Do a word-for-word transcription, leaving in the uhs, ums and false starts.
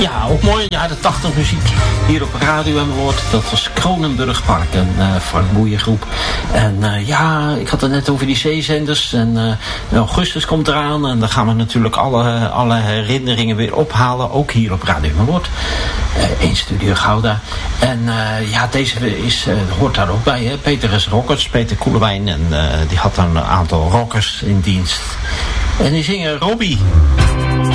Ja, ook mooi. Ja, de tachtig muziek hier op Radio Emmeloord. Dat was Kronenburg Park, een uh, Frank Boeien groep. En uh, ja, ik had het net over die zeezenders. En uh, augustus komt eraan. En dan gaan we natuurlijk alle, alle herinneringen weer ophalen. Ook hier op Radio Emmeloord. Uh, in Studio Gouda. En uh, ja, deze is, uh, hoort daar ook bij. Hè? Peter is Rockers, Peter Koelewijn. En uh, die had een aantal rockers in dienst. En die zingen Robbie.